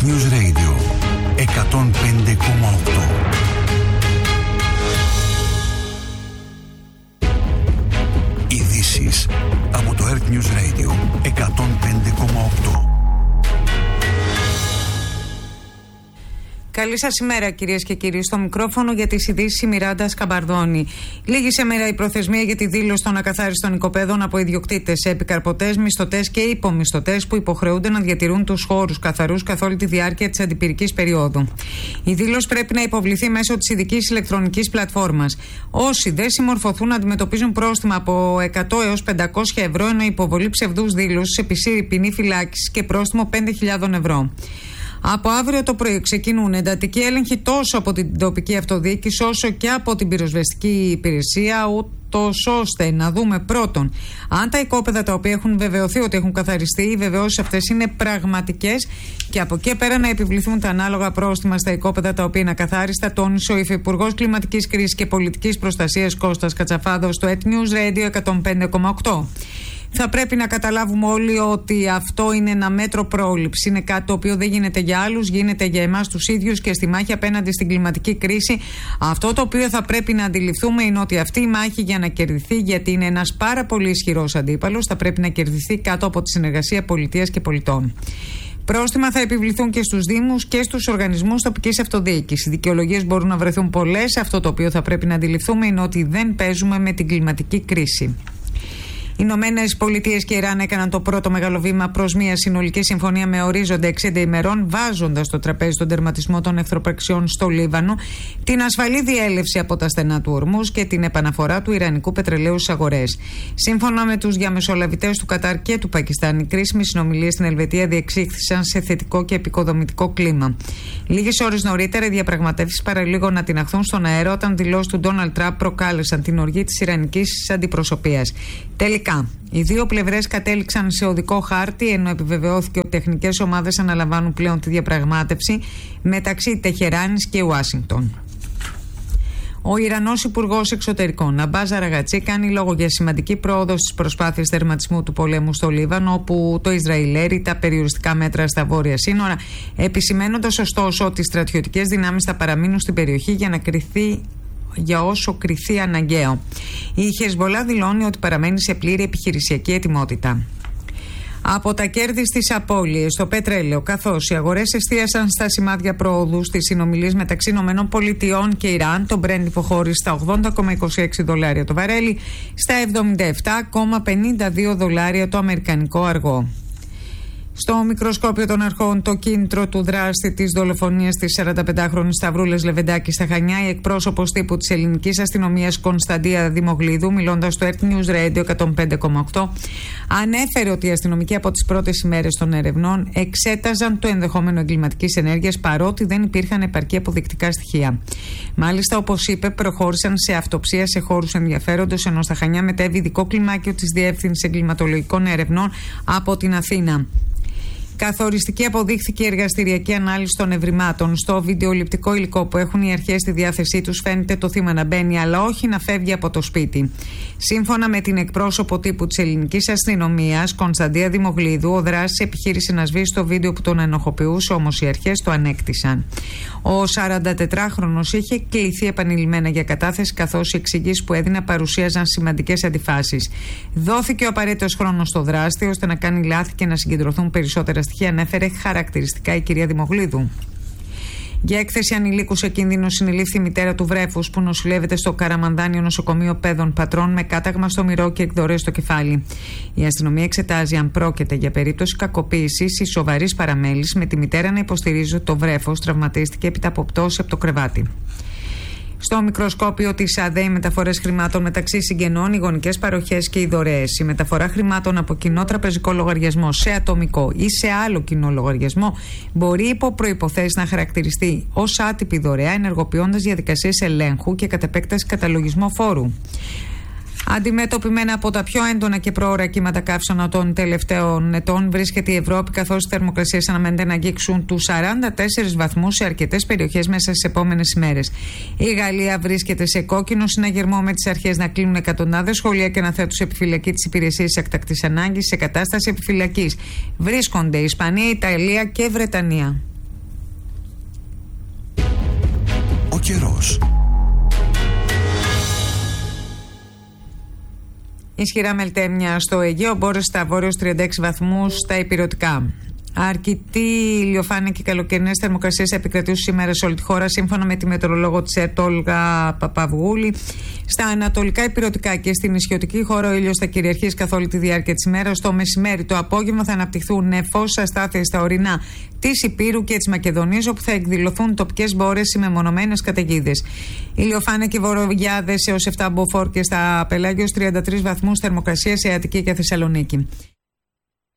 Earth News Radio 105,8. Ειδήσεις από το Earth News Radio 105,8. Καλή σας ημέρα, κυρίες και κύριοι. Στο μικρόφωνο για τις ειδήσεις η Μιράντα Σκαμπαρδώνη. Λίγη σήμερα η προθεσμία για τη δήλωση των ακαθάριστων οικοπαίδων από ιδιοκτήτες, επικαρπωτές, μισθωτές και υπομισθωτές που υποχρεούνται να διατηρούν τους χώρους καθαρούς καθ' όλη τη διάρκεια της αντιπυρικής περίοδου. Η δήλωση πρέπει να υποβληθεί μέσω της ειδικής ηλεκτρονικής πλατφόρμας. Όσοι δεν συμμορφωθούν αντιμετωπίζουν πρόστιμα από 100 έως 500 ευρώ, ενώ η υποβολή ψευδούς δήλωσης επισύρει ποινή φυλάκισης και πρόστιμο 5.000 ευρώ. Από αύριο το πρωί ξεκινούν εντατικοί έλεγχοι τόσο από την τοπική αυτοδιοίκηση όσο και από την πυροσβεστική υπηρεσία, ούτως ώστε να δούμε πρώτον αν τα οικόπεδα τα οποία έχουν βεβαιωθεί ότι έχουν καθαριστεί, οι βεβαιώσεις αυτές είναι πραγματικές, και από εκεί πέρα να επιβληθούν τα ανάλογα πρόστιμα στα οικόπεδα τα οποία είναι ακαθάριστα, τόνισε ο Υφυπουργός Κλιματικής Κρίσης και Πολιτικής Προστασίας Κώστας Κατσαφάδος στο Earth News Radio 105,8. Θα πρέπει να καταλάβουμε όλοι ότι αυτό είναι ένα μέτρο πρόληψη. Είναι κάτι το οποίο δεν γίνεται για άλλους, γίνεται για εμάς τους ίδιους, και στη μάχη απέναντι στην κλιματική κρίση αυτό το οποίο θα πρέπει να αντιληφθούμε είναι ότι αυτή η μάχη, για να κερδιθεί, γιατί είναι ένας πάρα πολύ ισχυρός αντίπαλος, θα πρέπει να κερδιθεί κάτω από τη συνεργασία πολιτείας και πολιτών. Πρόστιμα θα επιβληθούν και στους Δήμους και στους οργανισμούς τοπικής αυτοδιοίκησης. Δικαιολογίες μπορούν να βρεθούν πολλές. Αυτό το οποίο θα πρέπει να αντιληφθούμε είναι ότι δεν παίζουμε με την κλιματική κρίση. Οι Ηνωμένες Πολιτείες και Ιράν έκαναν το πρώτο μεγάλο βήμα προς μια συνολική συμφωνία με ορίζοντα 60 ημερών, βάζοντας στο τραπέζι τον τερματισμό των εχθροπραξιών στο Λίβανο, την ασφαλή διέλευση από τα στενά του Ορμούζ και την επαναφορά του ιρανικού πετρελαίου στις αγορές. Σύμφωνα με τους διαμεσολαβητές του Κατάρ και του Πακιστάν, οι κρίσιμες συνομιλίες στην Ελβετία διεξήχθησαν σε θετικό και επικοδομητικό κλίμα. Λίγες ώρες νωρίτερα, οι διαπραγματεύσεις παραλίγο να τιναχθούν στον αέρα όταν δηλώσεις του Ντόναλντ Τραμπ προκάλεσαν την οργή της ιρανικής αντιπροσωπείας. Τελικά, οι δύο πλευρές κατέληξαν σε οδικό χάρτη, ενώ επιβεβαιώθηκε ότι τεχνικές ομάδες αναλαμβάνουν πλέον τη διαπραγμάτευση μεταξύ Τεχεράνης και Ουάσιγκτον. Ο Ιρανός Υπουργός Εξωτερικών, Αμπάζ Αραγατσί, κάνει λόγο για σημαντική πρόοδο στις προσπάθειες τερματισμού του πολέμου στο Λίβανο, όπου το Ισραήλ έρει τα περιοριστικά μέτρα στα βόρεια σύνορα, επισημαίνοντας ωστόσο ότι οι στρατιωτικές δυνάμεις θα παραμείνουν στην περιοχή για όσο κριθεί αναγκαίο. Η Χεσμολάχ δηλώνει ότι παραμένει σε πλήρη επιχειρησιακή ετοιμότητα. Από τα κέρδη στις απώλειες στο πετρέλαιο, καθώς οι αγορές εστίασαν στα σημάδια προόδου στις συνομιλίες μεταξύ ΗΠΑ και Ιράν, το Brent υποχώρησε στα $80,26 το βαρέλι, στα $77,52 το αμερικανικό αργό. Στο μικροσκόπιο των αρχών, το κίνητρο του δράστη της δολοφονίας της 45χρονης Σταυρούλας Λεβεντάκη στα Χανιά, η εκπρόσωπος τύπου της ελληνικής αστυνομίας Κωνσταντία Δημογλίδου, μιλώντας στο Earth News Radio 105,8, ανέφερε ότι οι αστυνομικοί από τις πρώτες ημέρες των ερευνών εξέταζαν το ενδεχόμενο εγκληματικής ενέργειας, παρότι δεν υπήρχαν επαρκή αποδεικτικά στοιχεία. Μάλιστα, όπως είπε, προχώρησαν σε αυτοψία σε χώρους ενδιαφέροντος, ενώ στα Χανιά μετέβη ειδικό κλιμάκιο της Διεύθυνσης Εγκληματολογικών Ερευνών από την Αθήνα. Καθοριστική αποδείχθηκε η εργαστηριακή ανάλυση των ευρημάτων. Στο βιντεοληπτικό υλικό που έχουν οι αρχές στη διάθεσή τους φαίνεται το θύμα να μπαίνει, αλλά όχι να φεύγει από το σπίτι. Σύμφωνα με την εκπρόσωπο τύπου της ελληνικής αστυνομίας, Κωνσταντία Δημογλίδου, ο δράστης επιχείρησε να σβήσει το βίντεο που τον ενοχοποιούσε, όμως οι αρχές το ανέκτησαν. Ο 44χρονος είχε κληθεί επανειλημμένα για κατάθεση, καθώς οι εξηγήσεις που έδινε παρουσίαζαν σημαντικές αντιφάσεις. Δόθηκε ο απαραίτητος χρόνος στο δράστη ώστε να κάνει λάθη και να συγκεντρωθούν περισσότερα στοιχεία, ανέφερε χαρακτηριστικά η κυρία Δημογλίδου. Για έκθεση ανηλίκου σε κίνδυνο συνελήφθη η μητέρα του βρέφους που νοσηλεύεται στο Καραμανδάνιο Νοσοκομείο Παιδών Πατρών με κάταγμα στο μυρό και εκδορές στο κεφάλι. Η αστυνομία εξετάζει αν πρόκειται για περίπτωση κακοποίησης ή σοβαρής παραμέλησης, με τη μητέρα να υποστηρίζει ότι το βρέφος τραυματίστηκε έπειτα από πτώση από το κρεβάτι. Στο μικροσκόπιο της ΑΔΕ, οι μεταφορές χρημάτων μεταξύ συγγενών, οι γονικές παροχές και οι δωρεές. Η μεταφορά χρημάτων από κοινό τραπεζικό λογαριασμό σε ατομικό ή σε άλλο κοινό λογαριασμό μπορεί υπό προϋποθέσεις να χαρακτηριστεί ως άτυπη δωρεά, ενεργοποιώντας διαδικασίες ελέγχου και κατ' επέκταση καταλογισμό φόρου. Αντιμετωπιμένα από τα πιο έντονα και πρόωρα κύματα καύσωνα των τελευταίων ετών βρίσκεται η Ευρώπη, καθώς οι θερμοκρασίες αναμένεται να αγγίξουν τους 44 βαθμούς σε αρκετές περιοχές μέσα στις επόμενες ημέρες. Η Γαλλία βρίσκεται σε κόκκινο συναγερμό, με τις αρχές να κλείνουν εκατοντάδες σχολεία και να θέτουν σε επιφυλακή τις υπηρεσίες έκτακτης ανάγκης. Σε κατάσταση επιφυλακής βρίσκονται η Ισπανία, η Ιταλία και η Βρετανία. Ο καιρός. Ισχυρά μελτέμια στο Αιγαίο, μπόρες στα βόρειος 36 βαθμούς στα ηπειρωτικά. Αρκετή ηλιοφάνεια και καλοκαιρινές θερμοκρασίες επικρατούν σήμερα σε όλη τη χώρα, σύμφωνα με τη μετεωρολόγο της ΕΡΤ Όλγα Παπαυγούλη. Στα ανατολικά ηπειρωτικά και στην νησιωτική χώρα ο ήλιος θα κυριαρχήσει καθ' όλη τη διάρκεια της ημέρας. Το μεσημέρι, το απόγευμα θα αναπτυχθούν νεφώσεις αστάθειες στα ορεινά της Ηπείρου και της Μακεδονίας, όπου θα εκδηλωθούν τοπικές μπόρες ή μεμονωμένες καταιγίδες. Ηλιοφάνεια και βορειάδες έως 7 μποφόρ και στα πελάγιος 33 βαθμούς θερμοκρασία σε Αττική και Θεσσαλονίκη.